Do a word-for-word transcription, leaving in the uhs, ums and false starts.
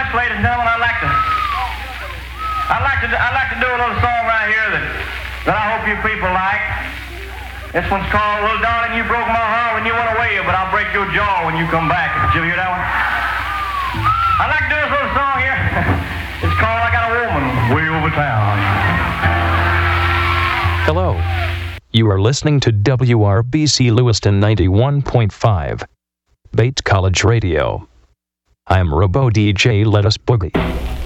much, ladies and gentlemen. I'd like to, I'd like to, I'd like to do a little song right here that, that I hope you people like. This one's called "Little Darling, You Broke My Heart When You Went Away, But I'll Break Your Jaw When You Come Back." Did you hear that one? I'd like to do this little song here. It's called "I Got a Woman Way Over Town." Hello. You are listening to W R B C Lewiston ninety-one point five, Bates College Radio. I'm Robo D J Let Us Boogie.